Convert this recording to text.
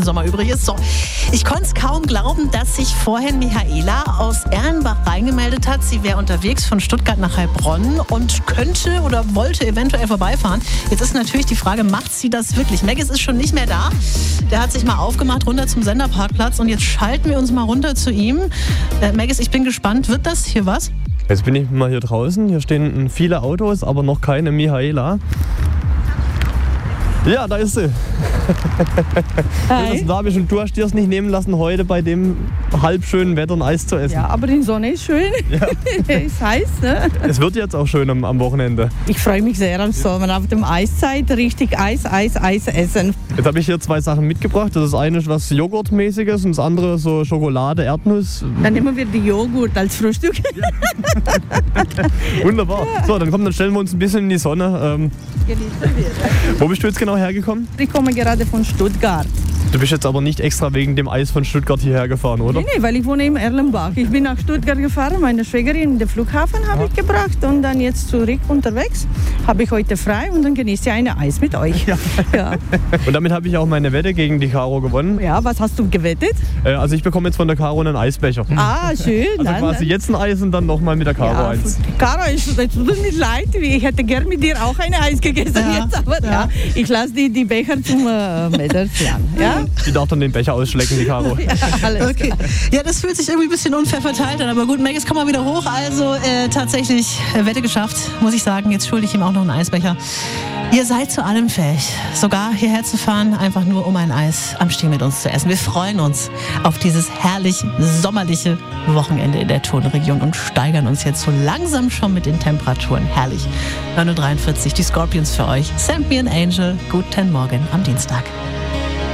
bisschen Sommer übrig ist. So, ich konnte es kaum glauben, dass sich vorhin Michaela aus Erlenbach reingemeldet hat. Sie wäre unterwegs von Stuttgart nach Heilbronn und könnte oder wollte eventuell vorbeifahren. Jetzt ist natürlich die Frage, macht sie das wirklich? Maggis ist schon nicht mehr da. Der hat sich mal aufgemacht runter zum Senderparkplatz und jetzt schalten wir uns mal runter zu ihm. Maggis, ich bin gespannt, wird das hier was? Jetzt bin ich mal hier draußen. Hier stehen viele Autos, aber noch keine Michaela. Ja, da ist sie. Hi. Und du hast dir es nicht nehmen lassen, heute bei dem halbschönen Wetter ein Eis zu essen. Ja, aber die Sonne ist schön. Ja. Ist heiß, ne? Es wird jetzt auch schön am Wochenende. Ich freue mich sehr am Sommer. Auf dem Eiszeit richtig Eis essen. Jetzt habe ich hier 2 Sachen mitgebracht. Das eine ist was Joghurtmäßiges und das andere so Schokolade, Erdnuss. Dann nehmen wir die Joghurt als Frühstück. Ja. Wunderbar. So, dann stellen wir uns ein bisschen in die Sonne. Wo bist du jetzt genau hergekommen? Ich komme gerade von Stuttgart. Du bist jetzt aber nicht extra wegen dem Eis von Stuttgart hierher gefahren, oder? Nee, weil ich wohne in Erlenbach. Ich bin nach Stuttgart gefahren, meine Schwägerin in den Flughafen habe ich gebracht und dann jetzt zurück unterwegs. Habe ich heute frei und dann genieße ich ein Eis mit euch. Ja. Ja. Und damit habe ich auch meine Wette gegen die Caro gewonnen. Ja, was hast du gewettet? Also ich bekomme jetzt von der Caro einen Eisbecher. Ah, schön. Also quasi jetzt ein Eis und dann nochmal mit der Caro eins. Caro, es tut mir leid. Ich hätte gern mit dir auch ein Eis gegessen jetzt, aber ich lasse die Becher zum Mädels an. Ja? Die darf dann den Becher ausschlecken, die Caro. Ja, alles okay. Klar. Ja, das fühlt sich irgendwie ein bisschen unfair verteilt an, aber gut, Maggis, komm mal wieder hoch. Also tatsächlich Wette geschafft, muss ich sagen. Jetzt schulde ich ihm auch noch einen Eisbecher. Ihr seid zu allem fähig. Sogar hierher zu fahren, einfach nur um ein Eis am Stiel mit uns zu essen. Wir freuen uns auf dieses herrlich sommerliche Wochenende in der Tonregion und steigern uns jetzt so langsam schon mit den Temperaturen. Herrlich. 9:43 Uhr, die Scorpions für euch. Send Me an Angel. Guten Morgen am Dienstag.